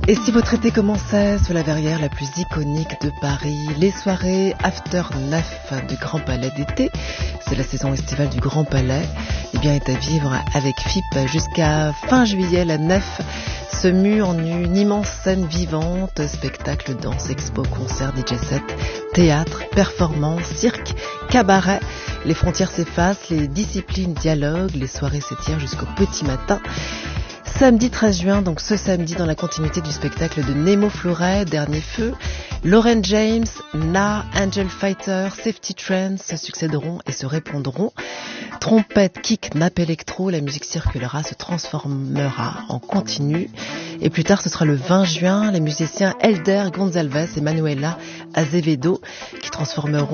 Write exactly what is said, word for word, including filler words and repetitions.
Et si votre été commençait sous la verrière la plus iconique de Paris, les soirées After neuf du Grand Palais d'été, c'est la saison estivale du Grand Palais, eh bien est à vivre avec F I P jusqu'à fin juillet. La Nef se mue en une immense scène vivante, spectacle, danse, expo, concert, D J set, théâtre, performance, cirque, cabaret. Les frontières s'effacent, les disciplines dialoguent, les soirées s'étirent jusqu'au petit matin. Samedi treize juin, donc ce samedi, dans la continuité du spectacle de Nemo Fleuret, Dernier Feu, Lauren James, Na, Angel Fighter, Safety Trance se succéderont et se répondront. Trompette, kick, nappe électro, la musique circulera, se transformera en continu. Et plus tard, ce sera le vingt juin, les musiciens Elder Gonzalez et Manuela Azevedo qui transformeront